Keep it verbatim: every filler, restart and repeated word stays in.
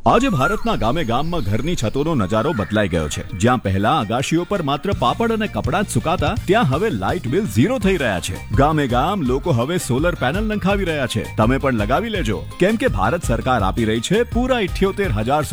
આજે ભારતના ગામે ગામમાં ઘરની છતોનો નજારો બદલાઈ ગયો છે. જ્યાં પહેલા અગાશીઓ પર માત્ર પાપડ અને કપડાં જ સુકાતા, ત્યાં હવે લાઇટ બિલ ઝીરો થઈ રહ્યા છે. ગામે ગામ લોકો હવે સોલર પેનલ નંખાવી રહ્યા છે. તમે પણ લગાવી લેજો, કેમ કે ભારત સરકાર આપી રહી છે પૂરા ઇઠ્યોતેર હજાર